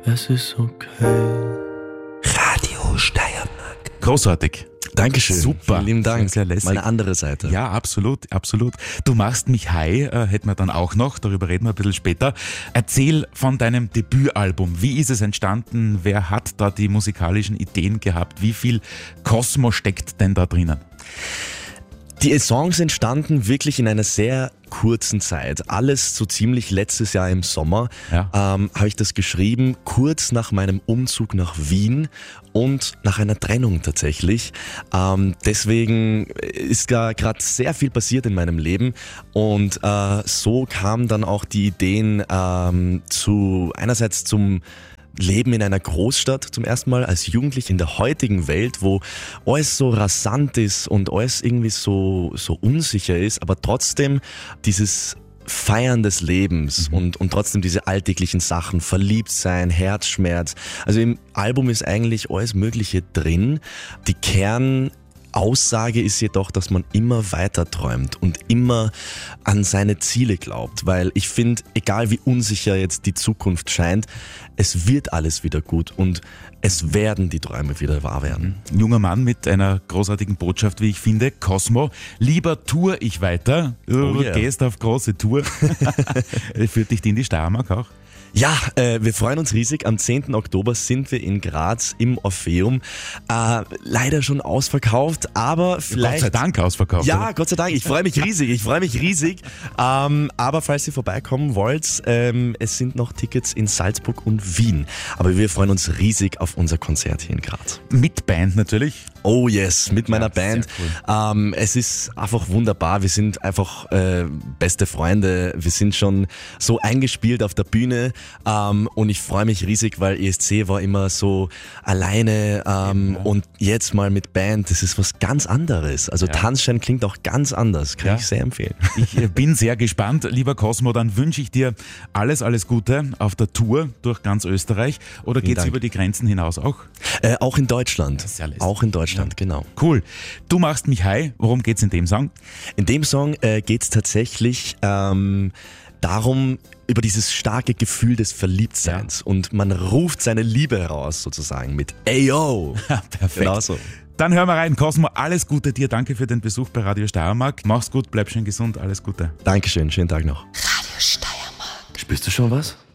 Es ist okay. Radio Steiermark. Großartig. Dankeschön. Super. Vielen lieben Dank. Sehr lässig. Mal eine andere Seite. Ja, absolut, absolut. Du machst mich high, hätten wir dann auch noch, darüber reden wir ein bisschen später. Erzähl von deinem Debütalbum. Wie ist es entstanden? Wer hat da die musikalischen Ideen gehabt? Wie viel Kosmos steckt denn da drinnen? Die Songs entstanden wirklich in einer sehr kurzen Zeit. Alles so ziemlich letztes Jahr im Sommer Ja. habe ich das geschrieben, kurz nach meinem Umzug nach Wien und nach einer Trennung tatsächlich. Deswegen ist da gerade sehr viel passiert in meinem Leben und so kamen dann auch die Ideen einerseits zum Leben in einer Großstadt zum ersten Mal als Jugendlich in der heutigen Welt, wo alles so rasant ist und alles irgendwie so unsicher ist, aber trotzdem dieses Feiern des Lebens und trotzdem diese alltäglichen Sachen, verliebt sein, Herzschmerz. Also im Album ist eigentlich alles Mögliche drin. Die Kernaussage ist jedoch, dass man immer weiter träumt und immer an seine Ziele glaubt, weil ich finde, egal wie unsicher jetzt die Zukunft scheint, es wird alles wieder gut und es werden die Träume wieder wahr werden. Ein junger Mann mit einer großartigen Botschaft, wie ich finde. Cosmo, lieber tour ich weiter. Du yeah. gehst auf große Tour. Führt dich die in die Steiermark auch? Ja, wir freuen uns riesig. Am 10. Oktober sind wir in Graz im Orpheum. Leider schon ausverkauft, aber vielleicht... Gott sei Dank ausverkauft. Ja, oder? Gott sei Dank. Ich freue mich riesig. Aber falls ihr vorbeikommen wollt, es sind noch Tickets in Salzburg und Wien. Aber wir freuen uns riesig auf unser Konzert hier in Graz. Mit Band natürlich. Oh yes, mit meiner Band. sehr Es ist einfach wunderbar. Wir sind einfach beste Freunde. Wir sind schon so eingespielt auf der Bühne und ich freue mich riesig, weil ESC war immer so alleine und jetzt mal mit Band, das ist was ganz anderes. Also Tanzschein klingt auch ganz anders. Kann ich sehr empfehlen. Ich bin sehr gespannt. Lieber Cosmo, dann wünsche ich dir alles Gute auf der Tour durch ganz Österreich. Oder geht's Dank. über die Grenzen hinaus auch? Auch in Deutschland. ist ja lässig. Auch in Deutschland, genau. Cool. Du machst mich high. Worum geht's in dem Song? In dem Song geht es tatsächlich darum, über dieses starke Gefühl des Verliebtseins. Und man ruft seine Liebe heraus sozusagen mit Ayo. Perfekt. Genau so. Dann hören wir rein. Cosmo, alles Gute dir. Danke für den Besuch bei Radio Steiermark. Mach's gut, bleib schön gesund. Alles Gute. Dankeschön, schönen Tag noch. Radio Steiermark. Spürst du schon was?